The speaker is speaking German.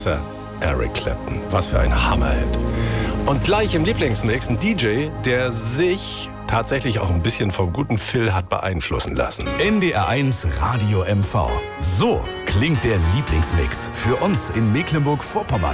Eric Clapton. Was für ein Hammerhit. Und gleich im Lieblingsmix ein DJ, der sich tatsächlich auch ein bisschen vom guten Phil hat beeinflussen lassen. NDR1 Radio MV. So klingt der Lieblingsmix für uns in Mecklenburg-Vorpommern.